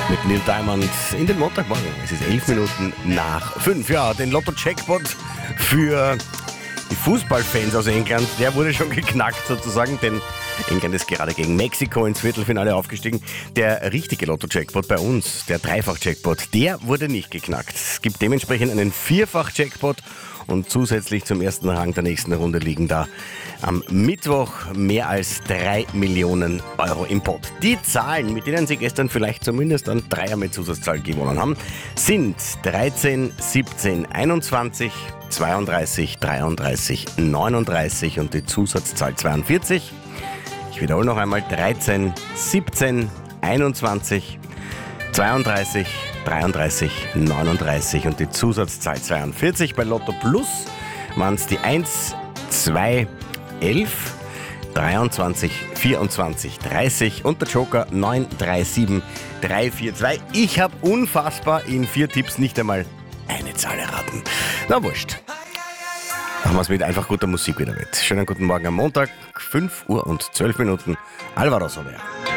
mit Neil Diamond in den Montagmorgen. Es ist 11 Minuten nach 5. Ja, den Lotto-Jackpot für die Fußballfans aus England, der wurde schon geknackt sozusagen, denn England ist gerade gegen Mexiko ins Viertelfinale aufgestiegen. Der richtige Lotto-Jackpot bei uns, der Dreifach-Jackpot, der wurde nicht geknackt. Es gibt dementsprechend einen Vierfach-Jackpot und zusätzlich zum ersten Rang der nächsten Runde liegen da am Mittwoch mehr als 3 Millionen Euro im Pot. Die Zahlen, mit denen Sie gestern vielleicht zumindest einen Dreier mit Zusatzzahl gewonnen haben, sind 13, 17, 21, 32, 33, 39 und die Zusatzzahl 42. Ich wiederhole noch einmal: 13, 17, 21, 32, 33, 39 und die Zusatzzahl 42. Bei Lotto Plus waren es die 1, 2, 11, 23, 24, 30 und der Joker 9, 3, 7, 3, 4, 2. Ich habe unfassbar in 4 Tipps nicht einmal eine Zahl erraten. Na wurscht. Machen wir es mit einfach guter Musik wieder mit. Schönen guten Morgen am Montag, 5 Uhr und 12 Minuten. Alvaro Soler.